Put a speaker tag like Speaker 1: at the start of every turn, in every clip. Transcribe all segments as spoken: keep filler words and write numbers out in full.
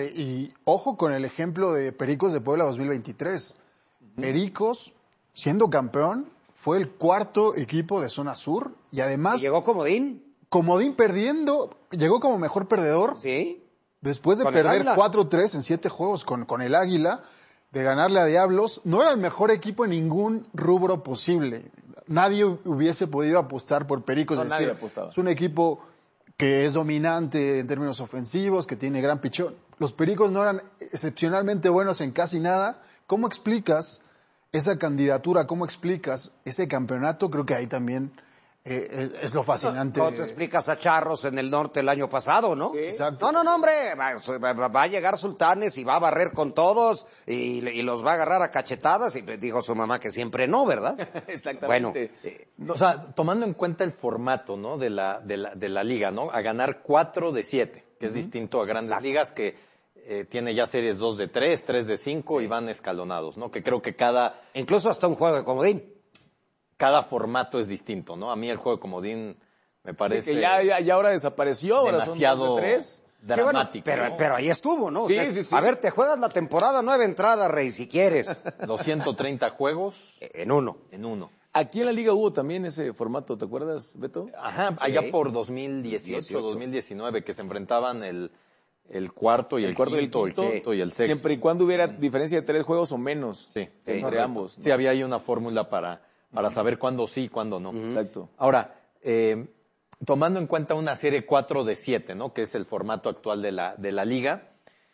Speaker 1: Híjole, y ojo con el ejemplo de Pericos de Puebla dos mil veintitrés. Uh-huh. Pericos, siendo campeón, fue el cuarto equipo de zona sur y además...
Speaker 2: ¿Y llegó comodín?
Speaker 1: Comodín perdiendo, llegó como mejor perdedor.
Speaker 2: Sí.
Speaker 1: Después de perder cuatro tres en siete juegos con, con el Águila, de ganarle a Diablos, no era el mejor equipo en ningún rubro posible. Nadie hubiese podido apostar por Pericos.
Speaker 3: No,
Speaker 1: es
Speaker 3: nadie
Speaker 1: decir,
Speaker 3: apostaba.
Speaker 1: Es un equipo que es dominante en términos ofensivos, que tiene gran pichón. Los Pericos no eran excepcionalmente buenos en casi nada. ¿Cómo explicas esa candidatura? ¿Cómo explicas ese campeonato? Creo que ahí también eh, es, es lo fascinante.
Speaker 2: ¿Cómo te explicas a Charros en el norte el año pasado, no?
Speaker 1: Sí. Exacto.
Speaker 2: No, no, no, hombre, va, va, va a llegar Sultanes y va a barrer con todos y, y los va a agarrar a cachetadas y dijo su mamá que siempre no, ¿verdad?
Speaker 3: Exactamente.
Speaker 2: Bueno, eh,
Speaker 4: o sea, tomando en cuenta el formato, ¿no? De la, de la, de la liga, ¿no? A ganar cuatro de siete, que es uh-huh. distinto a grandes Exacto. ligas que eh, tiene ya series dos de tres, tres de cinco sí. y van escalonados, ¿no? Que creo que cada...
Speaker 2: Incluso hasta un juego de comodín.
Speaker 4: Cada formato es distinto, ¿no? A mí el juego de comodín me parece...
Speaker 3: Que ya, ya, ya ahora desapareció, ahora
Speaker 4: demasiado
Speaker 3: son dos de tres.
Speaker 4: Dramático.
Speaker 2: Sí, bueno, pero,
Speaker 4: ¿no?
Speaker 2: pero ahí estuvo, ¿no?
Speaker 3: Sí,
Speaker 2: o sea,
Speaker 3: sí, sí.
Speaker 2: A ver, te juegas la temporada nueve entradas, Rey, si quieres.
Speaker 4: Los ciento treinta juegos.
Speaker 2: En uno.
Speaker 4: En uno.
Speaker 3: Aquí en la liga hubo también ese formato, ¿te acuerdas, Beto?
Speaker 4: Ajá, sí. Allá por dos mil dieciocho, dos mil diecinueve, que se enfrentaban el, el cuarto y el, el cuarto quinto, el quinto y el sexto.
Speaker 3: Siempre y cuando hubiera diferencia de tres juegos o menos.
Speaker 4: Sí.
Speaker 3: Entre
Speaker 4: correcto.
Speaker 3: ambos. ¿no?
Speaker 4: Sí, había ahí una fórmula para, para saber cuándo sí y cuándo no.
Speaker 3: Uh-huh. Exacto.
Speaker 4: Ahora, eh, tomando en cuenta una serie cuatro de siete, ¿no? Que es el formato actual de la, de la liga,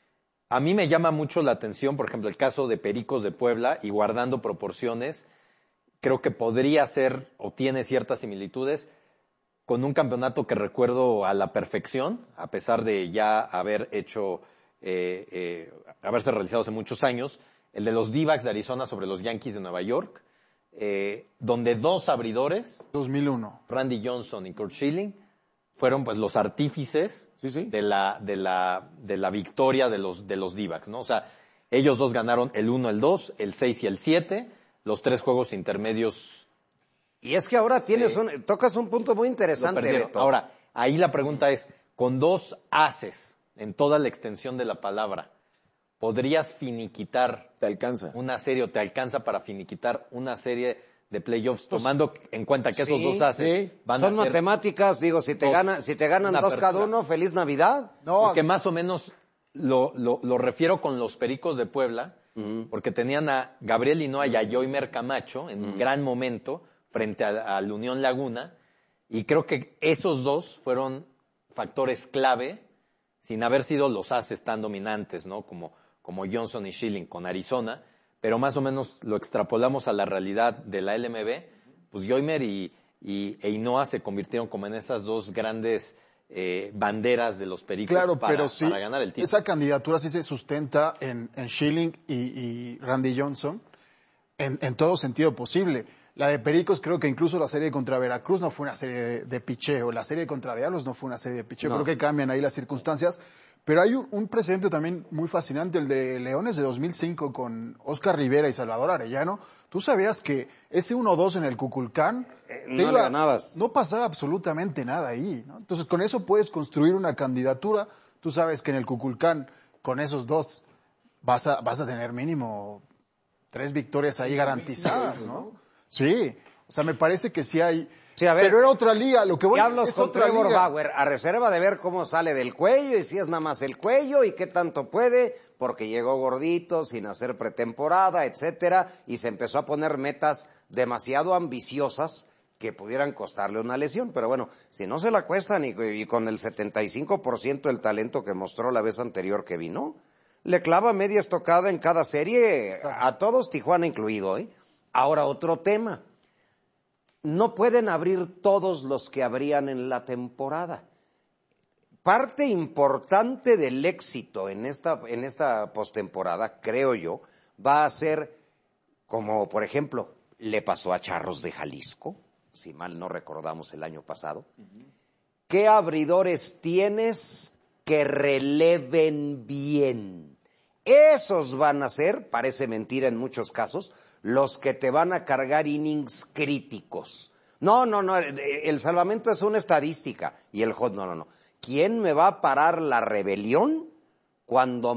Speaker 4: a mí me llama mucho la atención, por ejemplo, el caso de Pericos de Puebla, y guardando proporciones, creo que podría ser o tiene ciertas similitudes con un campeonato que recuerdo a la perfección, a pesar de ya haber hecho, eh, eh, haberse realizado hace muchos años, el de los D-backs de Arizona sobre los Yankees de Nueva York, eh, donde dos abridores,
Speaker 1: dos mil uno,
Speaker 4: Randy Johnson y Curt Schilling, fueron pues los artífices
Speaker 3: sí, sí.
Speaker 4: de la de la de la victoria de los de los D-backs, ¿no? O sea, ellos dos ganaron el uno, el dos, el seis y el siete, los tres juegos intermedios.
Speaker 2: Y es que ahora tienes sí. un, tocas un punto muy interesante, Beto.
Speaker 4: Ahora, ahí la pregunta es, con dos ases en toda la extensión de la palabra, ¿podrías finiquitar
Speaker 3: te alcanza
Speaker 4: una serie o te alcanza para finiquitar una serie de playoffs, pues, tomando en cuenta que sí, esos dos ases
Speaker 2: sí.
Speaker 4: van
Speaker 2: son
Speaker 4: a ser
Speaker 2: matemáticas, digo, si te
Speaker 4: dos,
Speaker 2: ganan, si te ganan dos apertura. Cada uno, feliz Navidad.
Speaker 4: No, porque más o menos lo, lo, lo refiero con los Pericos de Puebla, uh-huh. porque tenían a Gabriel Hinoa y a Yoimer Camacho en uh-huh. un gran momento frente a, a la Unión Laguna, y creo que esos dos fueron factores clave, sin haber sido los ases tan dominantes, ¿no? Como, como Johnson y Schilling con Arizona, pero más o menos lo extrapolamos a la realidad de la L M B, pues Yoimer y, y e Hinoa se convirtieron como en esas dos grandes eh, banderas de los Pericos
Speaker 1: claro,
Speaker 4: para,
Speaker 1: pero sí,
Speaker 4: para ganar el título.
Speaker 1: Esa candidatura sí se sustenta en, en Schilling y, y Randy Johnson en, en todo sentido posible. La de Pericos, creo que incluso la serie contra Veracruz no fue una serie de, de picheo, la serie contra Diablos no fue una serie de picheo, no. Creo que cambian ahí las circunstancias. Pero hay un, un precedente también muy fascinante, el de Leones de dos mil cinco con Oscar Rivera y Salvador Arellano. ¿Tú sabías que ese uno dos en el Cuculcán
Speaker 2: eh, no iba, le ganabas?
Speaker 1: No pasaba absolutamente nada ahí, ¿no? Entonces con eso puedes construir una candidatura. Tú sabes que en el Cuculcán con esos dos vas a, vas a tener mínimo tres victorias ahí garantizadas, ¿no? Sí, o sea, me parece que sí hay...
Speaker 2: Sí, a ver,
Speaker 1: pero era otra liga, lo que voy
Speaker 2: Diablos
Speaker 1: es
Speaker 2: con
Speaker 1: otra
Speaker 2: Trevor
Speaker 1: liga.
Speaker 2: Bauer, a reserva de ver cómo sale del cuello y si es nada más el cuello y qué tanto puede, porque llegó gordito, sin hacer pretemporada, etcétera, y se empezó a poner metas demasiado ambiciosas que pudieran costarle una lesión. Pero bueno, si no se la cuestan y, y con el setenta y cinco por ciento del talento que mostró la vez anterior que vino, le clava media estocada en cada serie, a todos, Tijuana incluido, ¿eh? Ahora otro tema. No pueden abrir todos los que abrían en la temporada. Parte importante del éxito en esta, en esta postemporada, creo yo, va a ser, como por ejemplo, le pasó a Charros de Jalisco, si mal no recordamos el año pasado. Uh-huh. ¿Qué abridores tienes que releven bien? Esos van a ser, parece mentira en muchos casos, los que te van a cargar innings críticos. No, no, no, el salvamento es una estadística y el hot, no, no, no. ¿Quién me va a parar la rebelión cuando